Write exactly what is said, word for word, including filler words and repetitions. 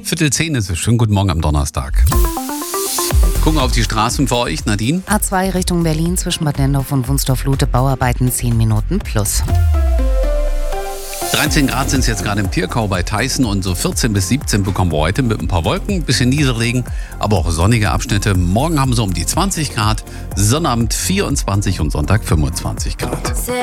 Viertel zehn ist es. Schönen guten Morgen am Donnerstag. Gucken auf die Straßen für euch, Nadine. A zwei Richtung Berlin zwischen Bad Nendorf und Wunstorf-Lute, Bauarbeiten zehn Minuten plus. dreizehn Grad sind es jetzt gerade im Tierkau bei Tyson und so vierzehn bis siebzehn bekommen wir heute mit ein paar Wolken, bisschen Nieselregen, aber auch sonnige Abschnitte. Morgen haben sie um die zwanzig Grad, Sonnabend vierundzwanzig und Sonntag fünfundzwanzig Grad.